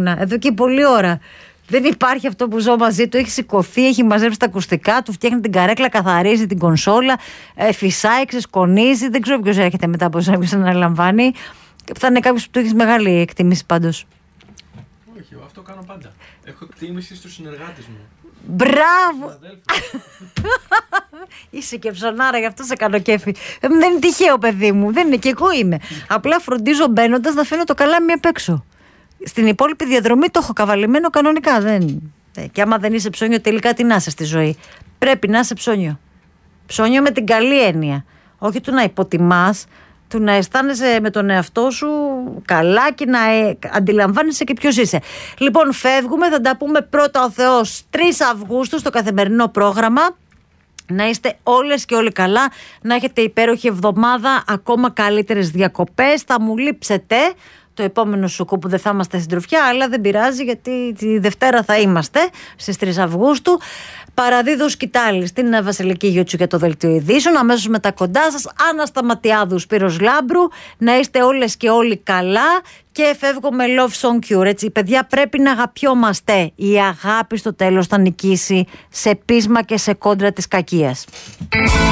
ήμουνα εδώ και πολλή ώρα. Δεν υπάρχει αυτό που ζω μαζί του. Έχει σηκωθεί, έχει μαζέψει τα ακουστικά του, φτιάχνει την καρέκλα, καθαρίζει την κονσόλα, φυσάει, ξεσκονίζει. Δεν ξέρω ποιος έρχεται μετά από εσένα, ποιος αναλαμβάνει. Θα είναι κάποιος που του έχει μεγάλη εκτίμηση πάντως. Όχι, αυτό κάνω πάντα. Έχω εκτίμηση στους συνεργάτες μου. Μπράβο! Είσαι και ψωνάρα, γι' αυτό σε κάνω κέφι. Δεν είναι τυχαίο, παιδί μου. Δεν είναι, και εγώ είμαι. Απλά φροντίζω μπαίνοντας να φαίνω το καλάμι απ' έξω. Στην υπόλοιπη διαδρομή το έχω καβαλημένο κανονικά. Και άμα δεν είσαι ψώνιο, τελικά τι να είσαι στη ζωή. Πρέπει να είσαι ψώνιο. Ψώνιο με την καλή έννοια. Όχι του να υποτιμάς, του να αισθάνεσαι με τον εαυτό σου καλά και να αντιλαμβάνεσαι και ποιος είσαι. Λοιπόν, φεύγουμε, θα τα πούμε πρώτα ο Θεός 3 Αυγούστου στο καθημερινό πρόγραμμα. Να είστε όλες και όλοι καλά, να έχετε υπέροχη εβδομάδα, ακόμα καλύτερες διακοπές. Θα μου λείψετε το επόμενο σουκού που δεν θα είμαστε στην τροφιά, αλλά δεν πειράζει, γιατί τη Δευτέρα θα είμαστε στις 3 Αυγούστου. Παραδίδω σκητάλη στην Βασιλική Γιούτσου για το Δελτίο Ειδήσεων. Αμέσως μετά κοντά σας, Άννα Σταματιάδου, Σπύρος Λάμπρου. Να είστε όλες και όλοι καλά. Και φεύγω με Love Song Cure. Έτσι, παιδιά, πρέπει να αγαπιόμαστε. Η αγάπη στο τέλος θα νικήσει σε πείσμα και σε κόντρα της κακίας.